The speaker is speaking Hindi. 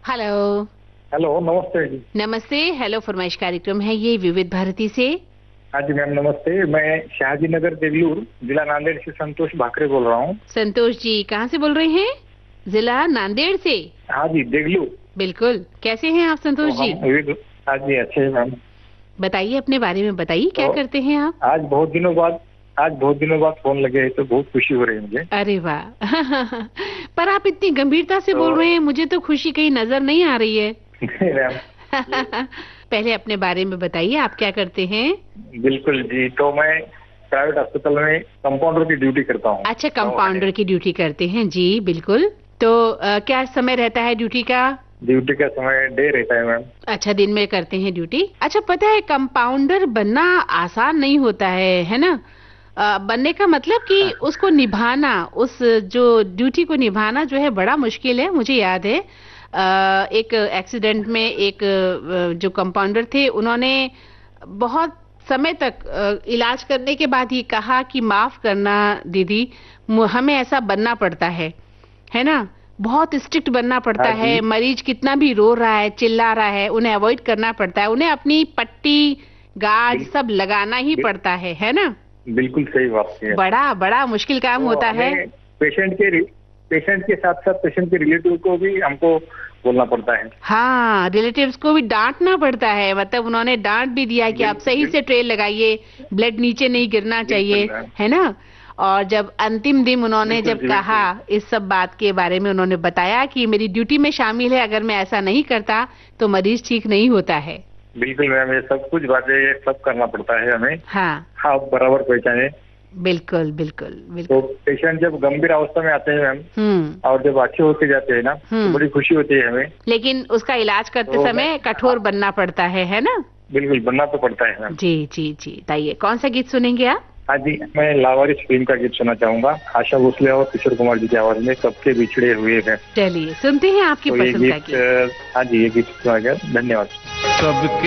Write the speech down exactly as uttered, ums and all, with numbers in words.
हेलो। हेलो, नमस्ते जी। नमस्ते। हेलो फरमाइश कार्यक्रम है ये विविध भारती से। हाँ जी मैम, नमस्ते। मैं शाहजी नगर देगलूर, जिला नांदेड़ से संतोष भाकरे बोल रहा हूँ। संतोष जी कहाँ से बोल रहे हैं? जिला नांदेड़ से? हाँ जी, देगलूर। बिल्कुल। कैसे हैं आप संतोष तो जी? हम विविध, हाँ जी अच्छे हैं मैम। बताइए अपने बारे में, बताइए क्या तो करते हैं आप? आज बहुत दिनों बाद आज बहुत दिनों बाद फोन लगे है तो बहुत खुशी हो रही है मुझे। अरे वाह पर आप इतनी गंभीरता से तो बोल रहे हैं, मुझे तो खुशी कहीं नजर नहीं आ रही है। नहीं मैम। पहले अपने बारे में बताइए, आप क्या करते हैं? बिल्कुल जी, तो मैं प्राइवेट अस्पताल में कंपाउंडर की ड्यूटी करता हूँ। अच्छा, कंपाउंडर की ड्यूटी करते हैं जी, बिल्कुल। तो आ, क्या समय रहता है ड्यूटी का? ड्यूटी का समय डे रहता है मैम। अच्छा, दिन में करते हैं ड्यूटी। अच्छा, पता है कंपाउंडर बनना आसान नहीं होता है, है ना? आ, बनने का मतलब कि उसको निभाना, उस जो ड्यूटी को निभाना जो है बड़ा मुश्किल है। मुझे याद है आ, एक एक्सीडेंट में एक जो कंपाउंडर थे, उन्होंने बहुत समय तक आ, इलाज करने के बाद ही कहा कि माफ करना दीदी, हमें ऐसा बनना पड़ता है है ना? बहुत स्ट्रिक्ट बनना पड़ता हाँ है। जी। मरीज कितना भी रो रहा है, चिल्ला रहा है, उन्हें अवॉइड करना पड़ता है। उन्हें अपनी पट्टी, गार्ड बिल, सब लगाना ही बिल, पड़ता है है ना? बिल्कुल सही बात है। बड़ा बड़ा मुश्किल काम तो होता है। हमें पेशेंट के पेशेंट के साथ साथ पेशेंट के रिलेटिव को भी हमको बोलना पड़ता है। हाँ, रिलेटिव्स को भी डांटना पड़ता है। मतलब उन्होंने डांट भी दिया कि आप सही से ट्रेल लगाइए, ब्लड नीचे नहीं गिरना चाहिए, है ना? और जब अंतिम दिन उन्होंने जब कहा इस सब बात के बारे में, उन्होंने बताया कि मेरी ड्यूटी में शामिल है, अगर मैं ऐसा नहीं करता तो मरीज ठीक नहीं होता है। बिल्कुल मैम, ये सब कुछ बातें ये सब करना पड़ता है हमें। हाँ हाँ, बराबर पहचाने। बिल्कुल बिल्कुल बिल्कुल। तो पेशेंट जब गंभीर अवस्था में आते हैं मैम, हम्म और जब अच्छे होते जाते हैं ना, तो बड़ी खुशी होती है हमें। लेकिन उसका इलाज करते तो समय कठोर बनना पड़ता है है ना? बिल्कुल, बनना तो पड़ता है मैम। जी जी जी। बताइए कौन सा गीत सुनेंगे आप? हाँ जी, मैं लावारिस फिल्म का गीत सुनना चाहूंगा, आशा भोसले और किशोर कुमार जी की आवाज में, कब के बिछड़े हुए हैं। चलिए सुनते हैं आपकी तो ये पसंद का गीत। गीत। हाँ जी, ये गीत सुना गया। धन्यवाद। सबके